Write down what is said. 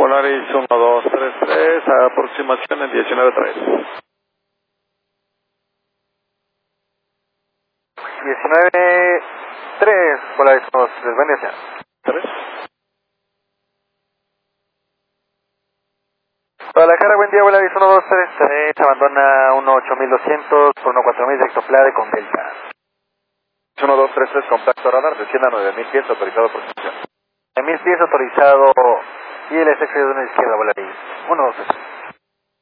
Polaris 1233, aproximación en 19.3. 19.3, Polaris 1233, buen día. 3. Guadalajara, buen día, Polaris 1233, abandona 18200 por 14000 directo Plade con Delta. 1233, contacto radar, descienda 9000 pies, autorizado por posición. 9000 pies autorizado y el SX de una izquierda, Polaris 123.